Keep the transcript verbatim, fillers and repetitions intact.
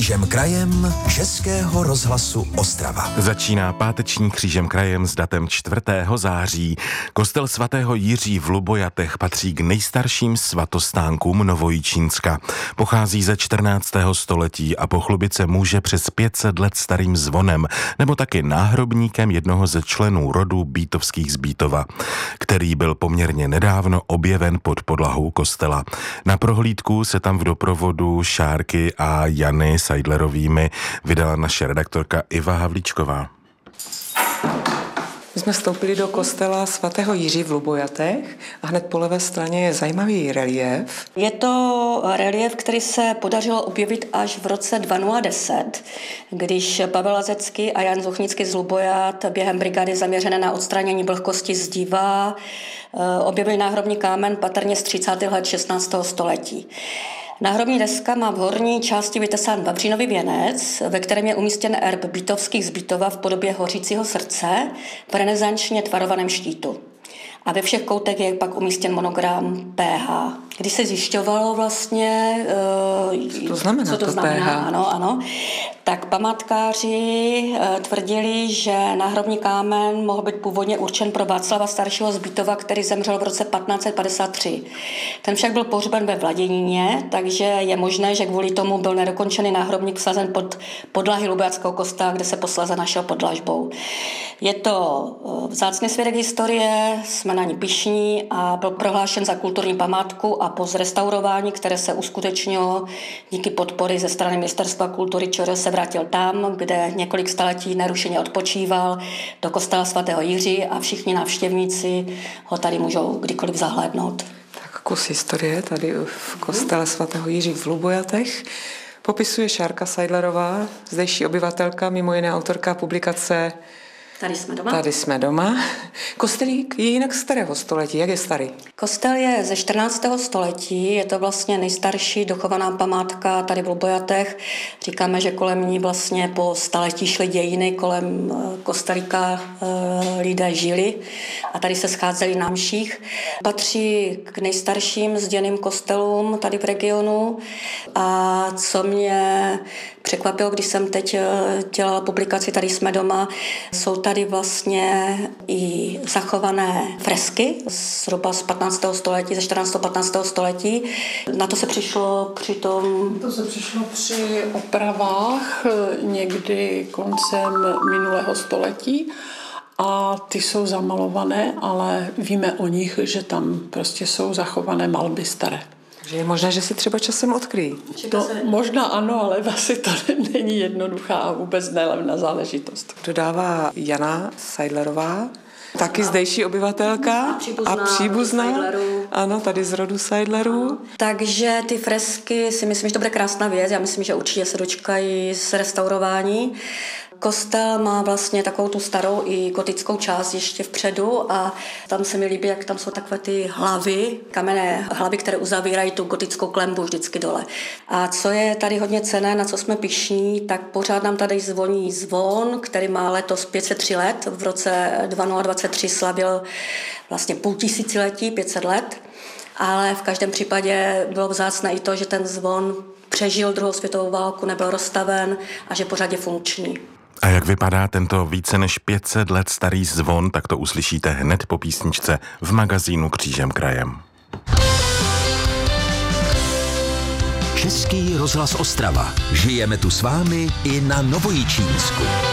Křížem krajem Českého rozhlasu Ostrava. Začíná páteční Křížem krajem s datem čtvrtého září. Kostel svatého Jiří v Lubojatech patří k nejstarším svatostánkům Novojičínska. Pochází ze čtrnáctého století a pochlubit se může přes pět set let starým zvonem, nebo taky náhrobníkem jednoho ze členů rodu Bítovských z Bítova, který byl poměrně nedávno objeven pod podlahou kostela. Na prohlídku se tam v doprovodu Šárky a Jany Seidlerovými vydala naše redaktorka Iva Havlíčková. My jsme vstoupili do kostela svatého Jiří v Lubojatech a hned po levé straně je zajímavý reliéf. Je to reliéf, který se podařilo objevit až v roce dva tisíce deset, když Pavel Lazecký a Jan Zuchnický z Lubojat během brigády zaměřené na odstranění vlhkosti zdiva objevili náhrobní kámen patrně z třicátých let šestnáctého století. Náhrobní deska má v horní části vytesán vavřínový věnec, ve kterém je umístěn erb Bítovských z Bítova v podobě hořícího srdce v renesančně tvarovaném štítu. A ve všech koutech je pak umístěn monogram P H. Když se zjišťovalo vlastně, co to znamená, co to to znamená P H? Ano, ano, tak památkáři tvrdili, že náhrobní kámen mohl být původně určen pro Václava staršího z Bítova, který zemřel v roce patnáct set padesát tři. Ten však byl pohřben ve Vladěníně, takže je možné, že kvůli tomu byl nedokončený náhrobník vsazen pod podlahy Lubojatského kostela, kde se posléze našel pod dlažbou. Je to vzácný svědek historie, jsme na ní pyšní a byl prohlášen za kulturní památku a po zrestaurování, které se uskutečnilo díky podpory ze strany Ministerstva kultury ČR, se vrátil tam, kde několik staletí nerušeně odpočíval, do kostela svatého Jiří a všichni návštěvníci ho tady můžou kdykoliv zahlédnout. Tak kus historie tady v kostele svatého Jiří v Lubojatech popisuje Šárka Seidlerová, zdejší obyvatelka, mimo jiné autorka publikace Tady jsme doma. Tady jsme doma. Kostelík je jinak starého století. Jak je starý? Kostel je ze čtrnáctého století, je to vlastně nejstarší dochovaná památka tady v Lubojatech. Říkáme, že kolem ní vlastně po staletí šly dějiny, kolem kostelíka lidé žili a tady se scházeli na mších. Patří k nejstarším zděným kostelům tady v regionu a co mě překvapilo, když jsem teď dělala publikaci Tady jsme doma, jsou tady vlastně i zachované fresky zhruba z patnáctého století, ze čtrnáctého patnáctého století. Na to se přišlo při tom... To se přišlo při opravách někdy koncem minulého století a ty jsou zamalované, ale víme o nich, že tam prostě jsou zachované malby staré. Takže je možné, že se třeba časem odkryjí. To možná ano, ale asi to není jednoduchá a vůbec nelevná záležitost. Dodává Jana Seidlerová, taky zdejší obyvatelka a příbuzná. A příbuzná ano, tady z rodu Seidlerů. Takže ty fresky si myslím, že to bude krásná věc. Já myslím, že určitě se dočkají z restaurování. Kostel má vlastně takovou tu starou i gotickou část ještě vpředu a tam se mi líbí, jak tam jsou takové ty hlavy, kamenné hlavy, které uzavírají tu gotickou klenbu vždycky dole. A co je tady hodně cenné, na co jsme pyšní, tak pořád nám tady zvoní zvon, který má letos pět set tři let. V roce dva tisíce dvacet tři slavil vlastně půl tisíciletí, pět set let. Ale v každém případě bylo vzácné i to, že ten zvon přežil druhou světovou válku, nebyl rozstaven a že pořád je funkční. A jak vypadá tento více než pět set let starý zvon, tak to uslyšíte hned po písničce v magazínu Křížem krajem. Český rozhlas Ostrava. Žijeme tu s vámi i na Novojičínsku.